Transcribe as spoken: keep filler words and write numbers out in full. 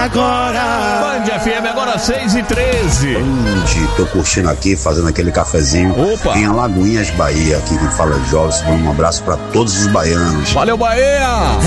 agora. Band F M, agora seis e treze. Band, tô curtindo aqui, fazendo aquele cafezinho. Opa. Em Alagoinhas, Bahia. Aqui quem fala é Jovem. Um abraço pra todos os baianos. Valeu, Bahia.